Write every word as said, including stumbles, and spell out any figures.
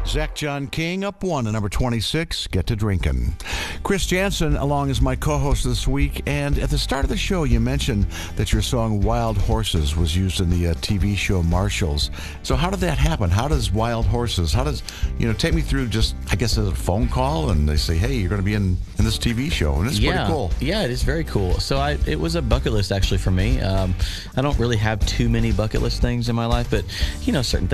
Zach John King up one to number twenty-six, Get to Drinkin'. Chris Jansen along as my co-host this week, and at the start of the show you mentioned that your song Wild Horses was used in the uh, T V show Marshalls. So how did that happen? How does Wild Horses, how does, you know, take me through just, I guess, a phone call and they say, hey, you're going to be in, in this T V show, and it's yeah. pretty cool. Yeah, it is very cool. So I, it was a bucket list actually for me. Um, I don't really have too many bucket list things in my life, but, you know, certain things